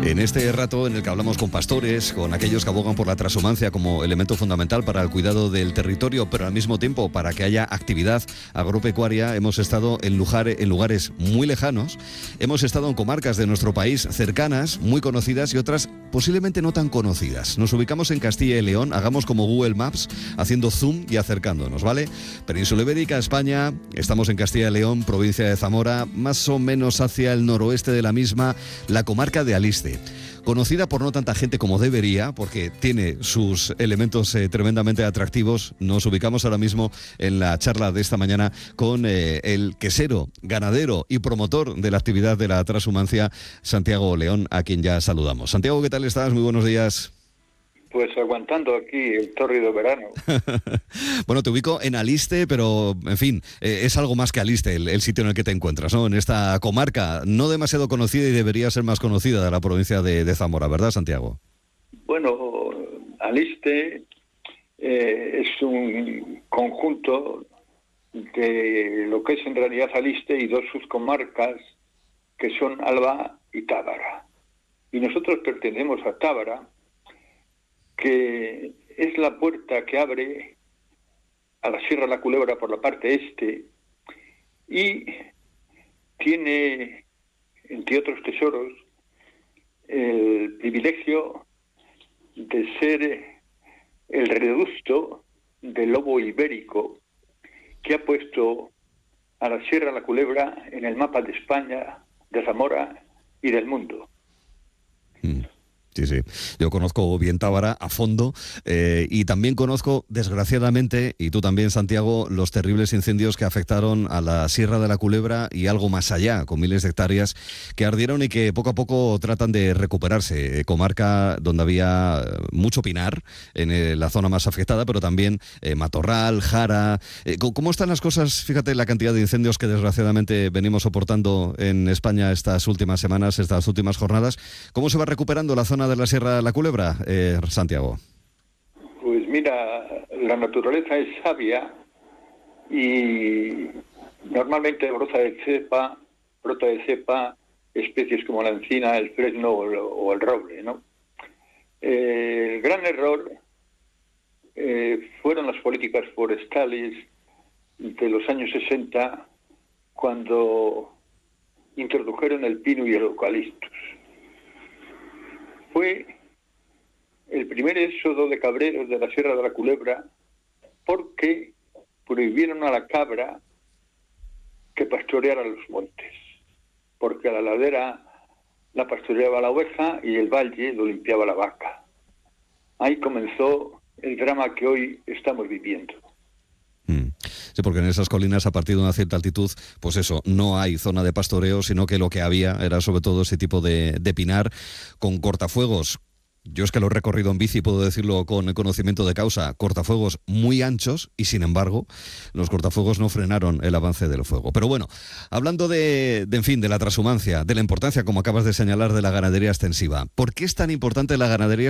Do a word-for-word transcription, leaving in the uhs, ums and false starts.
En este rato en el que hablamos con pastores, con aquellos que abogan por la transhumancia como elemento fundamental para el cuidado del territorio, pero al mismo tiempo para que haya actividad agropecuaria, hemos estado en, lugar, en lugares muy lejanos, hemos estado en comarcas de nuestro país cercanas, muy conocidas y otras posiblemente no tan conocidas. Nos ubicamos en Castilla y León, hagamos como Google Maps, haciendo zoom y acercándonos, ¿vale? Península Ibérica, España, estamos en Castilla y León, provincia de Zamora, más o menos hacia el noroeste de la misma, la comarca de Aliste. Conocida por no tanta gente como debería, porque tiene sus elementos eh, tremendamente atractivos. Nos ubicamos ahora mismo en la charla de esta mañana con eh, el quesero, ganadero y promotor de la actividad de la transhumancia, Santiago León, a quien ya saludamos. Santiago, ¿qué tal estás? Muy buenos días. Pues aguantando aquí el tórrido verano. Bueno, te ubico en Aliste, pero, en fin, eh, es algo más que Aliste el, el sitio en el que te encuentras, ¿no? En esta comarca no demasiado conocida y debería ser más conocida de la provincia de, de Zamora, ¿verdad, Santiago? Bueno, Aliste eh, es un conjunto de lo que es en realidad Aliste y dos subcomarcas que son Alba y Tábara. Y nosotros pertenecemos a Tábara, que es la puerta que abre a la Sierra de la Culebra por la parte este y tiene, entre otros tesoros, el privilegio de ser el reducto del lobo ibérico que ha puesto a la Sierra de la Culebra en el mapa de España, de Zamora y del mundo. Mm. Sí, sí. Yo conozco bien Tábara a fondo eh, y también conozco, desgraciadamente, y tú también, Santiago, los terribles incendios que afectaron a la Sierra de la Culebra y algo más allá, con miles de hectáreas que ardieron y que poco a poco tratan de recuperarse. Eh, comarca donde había mucho pinar, en eh, la zona más afectada, pero también eh, matorral, jara. Eh, ¿Cómo están las cosas? Fíjate la cantidad de incendios que desgraciadamente venimos soportando en España estas últimas semanas, estas últimas jornadas. ¿Cómo se va recuperando la zona de la Sierra de la Culebra, eh, Santiago? Pues mira, la naturaleza es sabia y normalmente brota de cepa, brota de cepa especies como la encina, el fresno o el, o el roble, ¿no? Eh, el gran error eh, fueron las políticas forestales de los años sesenta, cuando introdujeron el pino y el eucaliptus. Fue el primer éxodo de cabreros de la Sierra de la Culebra porque prohibieron a la cabra que pastoreara los montes, porque a la ladera la pastoreaba la oveja y el valle lo limpiaba la vaca. Ahí comenzó el drama que hoy estamos viviendo. Sí, porque en esas colinas, a partir de una cierta altitud, pues eso, no hay zona de pastoreo, sino que lo que había era sobre todo ese tipo de, de pinar con cortafuegos. Yo es que lo he recorrido en bici, puedo decirlo con conocimiento de causa, cortafuegos muy anchos y, sin embargo, los cortafuegos no frenaron el avance del fuego. Pero bueno, hablando de, de, en fin, de la transhumancia, de la importancia, como acabas de señalar, de la ganadería extensiva. ¿Por qué es tan importante la ganadería